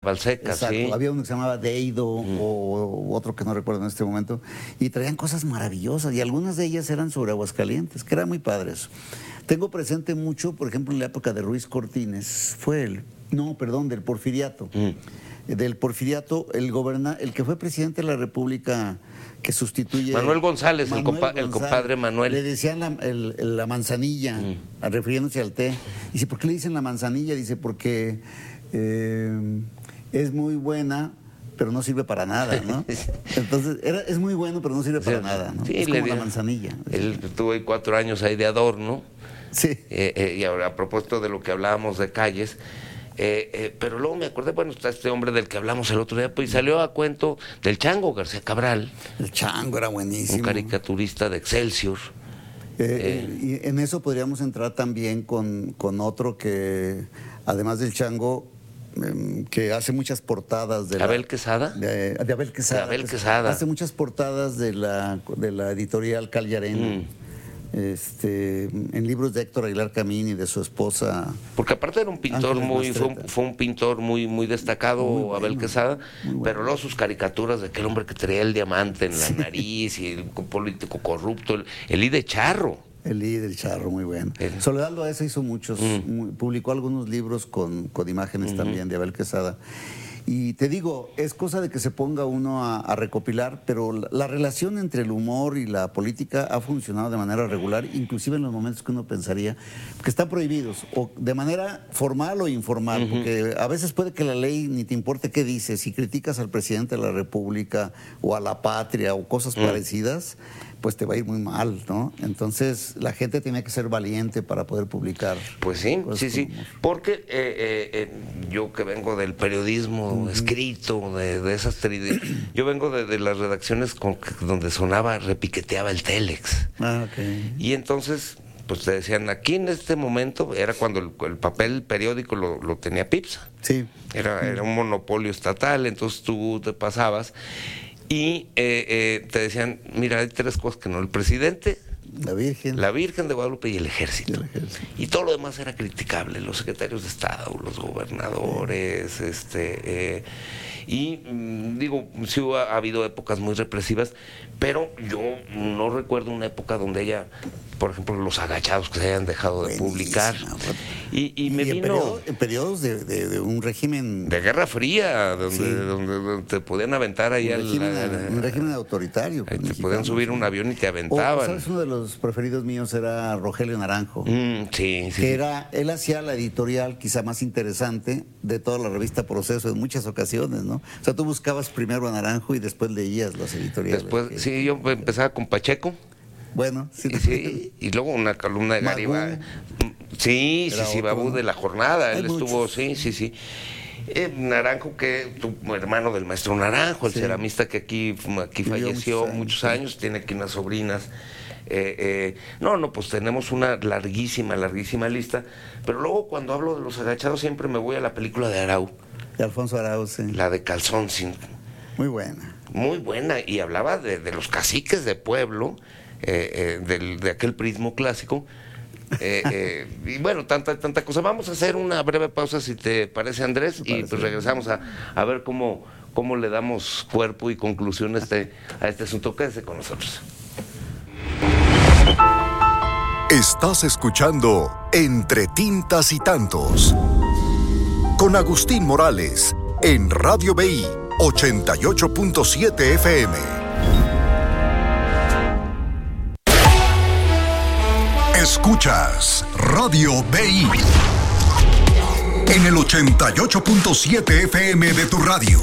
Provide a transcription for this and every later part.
Nopalseca, exacto. sí. Había uno que se llamaba Deido o otro que no recuerdo en este momento, y traían cosas maravillosas, y algunas de ellas eran sobre Aguascalientes, que era muy padre eso. Tengo presente mucho, por ejemplo, en la época de Ruiz Cortines, del Porfiriato. Del Porfiriato, el que fue presidente de la República, que sustituye... Manuel González, el compadre Manuel. Le decían la manzanilla, refiriéndose al té. Dice, ¿por qué le dicen la manzanilla? Dice, porque es muy buena, pero no sirve para nada, ¿no? Entonces, es muy bueno, pero no sirve para nada, ¿no? Sí, es como la manzanilla. Él tuvo ahí 4 años ahí de adorno. Sí. Y ahora, a propósito de lo que hablábamos de calles... pero luego me acordé, bueno, está este hombre del que hablamos el otro día, pues salió a cuento del Chango García Cabral. El Chango era buenísimo. Un caricaturista de Excelsior. Y en eso podríamos entrar también con otro que, además del Chango, que hace muchas portadas de ¿Abel Quesada? De Abel Quesada. De Abel Quesada. Hace muchas portadas de la editorial Callarena. En libros de Héctor Aguilar Camín y de su esposa. Porque aparte era un pintor fue un pintor muy destacado, muy Abel Quesada, pero luego sus caricaturas de aquel hombre que traía el diamante en la nariz y el político corrupto, el I de Charro. El I del Charro, muy bueno. Soledad Loaiza hizo muchos, publicó algunos libros con imágenes también de Abel Quesada. Y te digo, es cosa de que se ponga uno a recopilar, pero la relación entre el humor y la política ha funcionado de manera regular, inclusive en los momentos que uno pensaría que están prohibidos, o de manera formal o informal, porque a veces puede que la ley ni te importe qué dice. Si criticas al presidente de la República o a la patria o cosas parecidas, pues te va a ir muy mal, ¿no? Entonces la gente tiene que ser valiente para poder publicar. Pues sí, porque yo que vengo del periodismo escrito, de esas yo vengo de las redacciones donde repiqueteaba el Telex. Y entonces, pues te decían, aquí en este momento, era cuando el papel periódico lo tenía Pipsa. Sí. Era un monopolio estatal, entonces tú te pasabas y te decían, mira, hay 3 cosas que no, el presidente, la Virgen de Guadalupe y el ejército. Y todo lo demás era criticable, los secretarios de Estado, los gobernadores, digo, sí ha habido épocas muy represivas, pero yo no recuerdo una época donde ella, por ejemplo, los agachados que se hayan dejado de publicar. Y me vino... En periodos de un régimen... De Guerra Fría, donde te podían aventar ahí un régimen autoritario. Te podían subir un avión y te aventaban. ¿Sabes? Uno de los preferidos míos era Rogelio Naranjo. Sí. Él hacía la editorial quizá más interesante de toda la revista Proceso en muchas ocasiones, ¿no? O sea, tú buscabas primero a Naranjo y después leías las editoriales. Sí, yo empezaba con Pacheco. Bueno, y luego una columna de Garibay. Sí, Babú de La Jornada. Él estuvo, sí. Naranjo, tu hermano del maestro Naranjo, el ceramista que aquí falleció muchos años, tiene aquí unas sobrinas. Pues tenemos una larguísima lista, pero luego cuando hablo de los agachados siempre me voy a la película de Arau. De Alfonso Arau, sí. La de Calzón, sí. Muy buena. Muy buena, y hablaba de los caciques de pueblo, de aquel prismo clásico. Y bueno, tanta cosa. Vamos a hacer una breve pausa, si te parece, Andrés, y pues regresamos a ver cómo le damos cuerpo y conclusión a este asunto. Quédese con nosotros. Estás escuchando Entre Tintas y Tantos con Agustín Morales en Radio BI 88.7 FM. Escuchas Radio BI en el 88.7 FM de tu radio.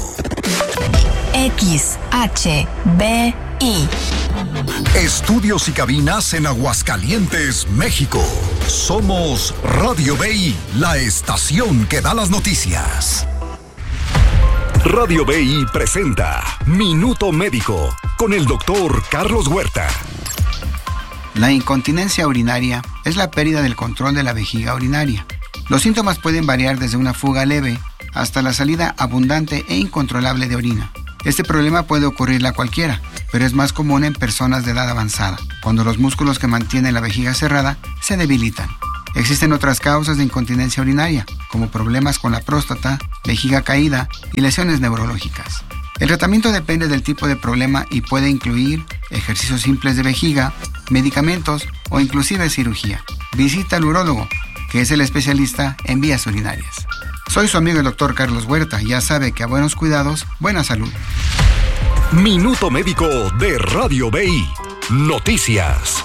XHBI. Estudios y cabinas en Aguascalientes, México. Somos Radio BI, la estación que da las noticias. Radio BI presenta Minuto Médico con el doctor Carlos Huerta. La incontinencia urinaria es la pérdida del control de la vejiga urinaria. Los síntomas pueden variar desde una fuga leve hasta la salida abundante e incontrolable de orina. Este problema puede ocurrirle a cualquiera, pero es más común en personas de edad avanzada, cuando los músculos que mantienen la vejiga cerrada se debilitan. Existen otras causas de incontinencia urinaria, como problemas con la próstata, vejiga caída y lesiones neurológicas. El tratamiento depende del tipo de problema y puede incluir ejercicios simples de vejiga, medicamentos o inclusive cirugía. Visita al urólogo, que es el especialista en vías urinarias. Soy su amigo el Dr. Carlos Huerta. Ya sabe que a buenos cuidados, buena salud. Minuto Médico de Radio BI. Noticias.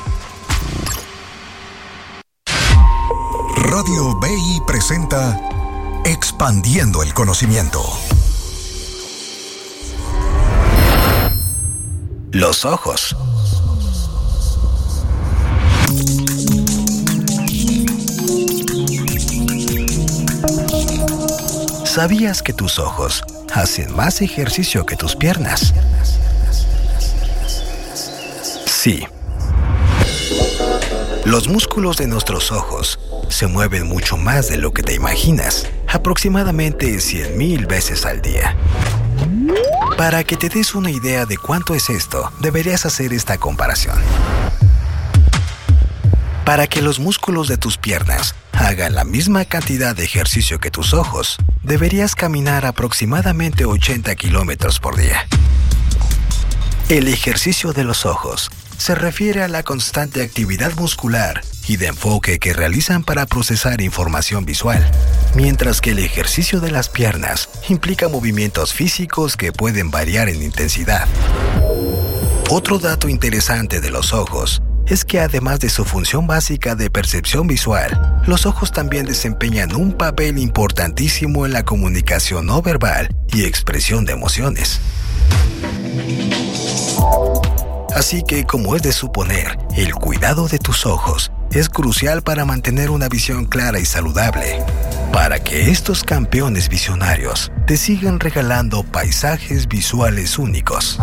Radio BI presenta Expandiendo el Conocimiento. Los ojos. ¿Sabías que tus ojos hacen más ejercicio que tus piernas? Sí. Los músculos de nuestros ojos se mueven mucho más de lo que te imaginas, aproximadamente 100,000 veces al día. Para que te des una idea de cuánto es esto, deberías hacer esta comparación. Para que los músculos de tus piernas hagan la misma cantidad de ejercicio que tus ojos, deberías caminar aproximadamente 80 kilómetros por día. El ejercicio de los ojos se refiere a la constante actividad muscular y de enfoque que realizan para procesar información visual, mientras que el ejercicio de las piernas implica movimientos físicos que pueden variar en intensidad. Otro dato interesante de los ojos es que además de su función básica de percepción visual, los ojos también desempeñan un papel importantísimo en la comunicación no verbal y expresión de emociones. Así que, como es de suponer, el cuidado de tus ojos es crucial para mantener una visión clara y saludable, para que estos campeones visionarios te sigan regalando paisajes visuales únicos.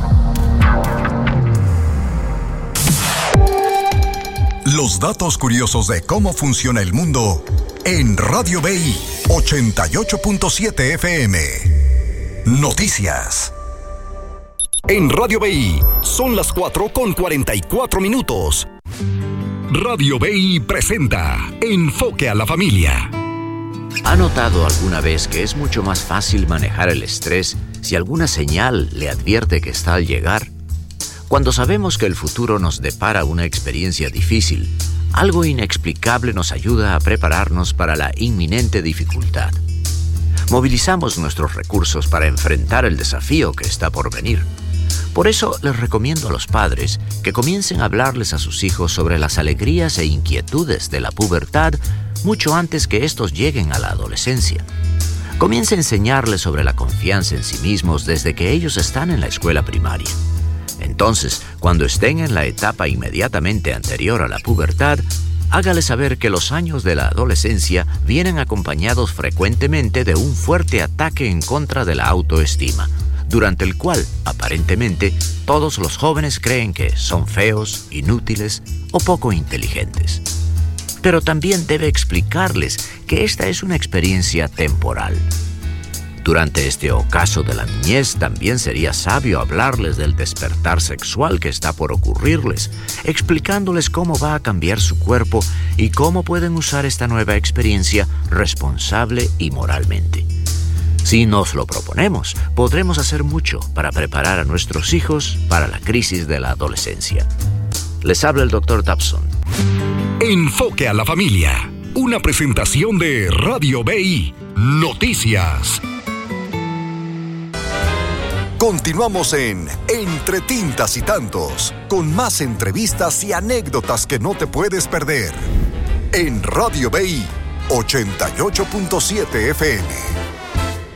Los datos curiosos de cómo funciona el mundo en Radio BI 88.7 FM. Noticias. En Radio BI son las 4:44. Radio BI presenta Enfoque a la Familia. ¿Ha notado alguna vez que es mucho más fácil manejar el estrés si alguna señal le advierte que está al llegar? Cuando sabemos que el futuro nos depara una experiencia difícil, algo inexplicable nos ayuda a prepararnos para la inminente dificultad. Movilizamos nuestros recursos para enfrentar el desafío que está por venir. Por eso les recomiendo a los padres que comiencen a hablarles a sus hijos sobre las alegrías e inquietudes de la pubertad mucho antes que estos lleguen a la adolescencia. Comience a enseñarles sobre la confianza en sí mismos desde que ellos están en la escuela primaria. Entonces, cuando estén en la etapa inmediatamente anterior a la pubertad, hágales saber que los años de la adolescencia vienen acompañados frecuentemente de un fuerte ataque en contra de la autoestima, durante el cual, aparentemente, todos los jóvenes creen que son feos, inútiles o poco inteligentes. Pero también debe explicarles que esta es una experiencia temporal. Durante este ocaso de la niñez también sería sabio hablarles del despertar sexual que está por ocurrirles, explicándoles cómo va a cambiar su cuerpo y cómo pueden usar esta nueva experiencia responsable y moralmente. Si nos lo proponemos, podremos hacer mucho para preparar a nuestros hijos para la crisis de la adolescencia. Les habla el Dr. Tapson. Enfoque a la Familia, una presentación de Radio BI Noticias. Continuamos en Entre Tintas y Tantos, con más entrevistas y anécdotas que no te puedes perder. En Radio BI 88.7 FM.